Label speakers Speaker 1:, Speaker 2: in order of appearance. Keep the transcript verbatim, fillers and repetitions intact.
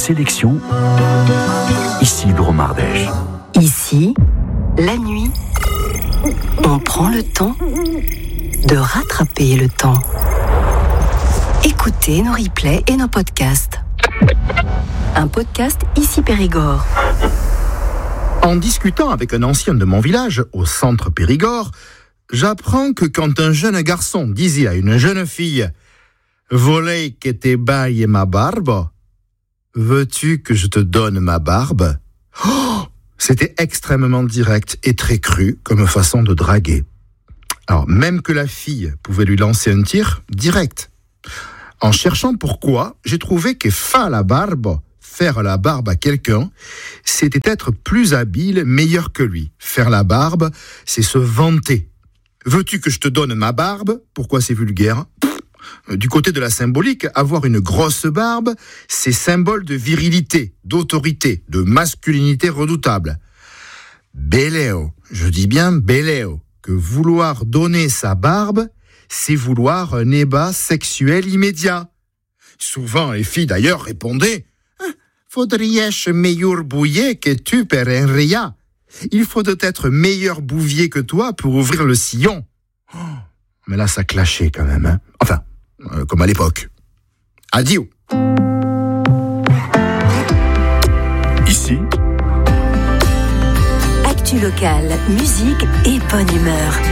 Speaker 1: sélection Isidro Mardèche.
Speaker 2: Ici, la nuit, on prend le temps de rattraper le temps. Écoutez nos replays et nos podcasts. Un podcast Ici Périgord.
Speaker 3: En discutant avec un ancien de mon village, au centre Périgord, j'apprends que quand un jeune garçon disait à une jeune fille « Volei que te baille ma barbe » veux-tu que je te donne ma barbe ? Oh, c'était extrêmement direct et très cru comme façon de draguer. Alors, même que la fille pouvait lui lancer un tir direct. En cherchant pourquoi, j'ai trouvé que fa la barbe, faire la barbe à quelqu'un, c'était être plus habile, meilleur que lui. Faire la barbe, c'est se vanter. Veux-tu que je te donne ma barbe ? Pourquoi c'est vulgaire ? Du côté de la symbolique, avoir une grosse barbe, c'est symbole de virilité, d'autorité, de masculinité redoutable. Beléo, je dis bien beléo, que vouloir donner sa barbe, c'est vouloir un ébat sexuel immédiat. Souvent, les filles d'ailleurs répondaient « Faudrièche meilleur bouillet que tu per un ria. Il faut être meilleur bouvier que toi pour ouvrir le sillon. Oh, » Mais là, ça clashait quand même, hein. Enfin, euh, comme à l'époque. Adieu.
Speaker 1: Ici,
Speaker 2: Actu locale, musique et bonne humeur.